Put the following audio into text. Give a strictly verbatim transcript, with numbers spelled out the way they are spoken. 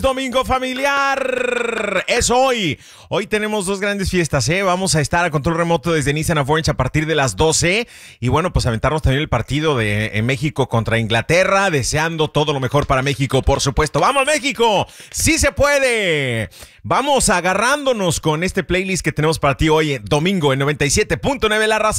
Domingo familiar, es hoy. Hoy tenemos dos grandes fiestas, ¿eh? Vamos a estar a control remoto desde Nissan of Orange a partir de las doce. Y bueno, pues aventarnos también el partido de en México contra Inglaterra, deseando todo lo mejor para México, por supuesto. ¡Vamos, México! ¡Sí se puede! Vamos agarrándonos con este playlist que tenemos para ti hoy, domingo, en noventa y siete punto nueve La Raza.